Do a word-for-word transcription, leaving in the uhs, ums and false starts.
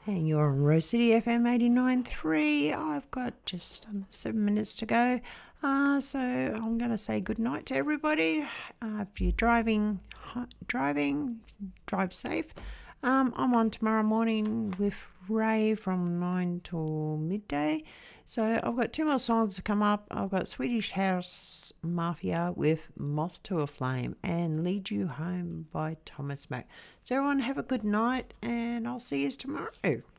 And you're on Rose City F M eighty-nine point three. I've got just um, seven minutes to go. Uh, so I'm going to say good night to everybody. Uh, if you're driving, driving, drive safe. Um, I'm on tomorrow morning with Ray from nine till midday. So I've got two more songs to come up. I've got Swedish House Mafia with Moth to a Flame and Lead You Home by Thomas Mack. So everyone have a good night and I'll see you tomorrow.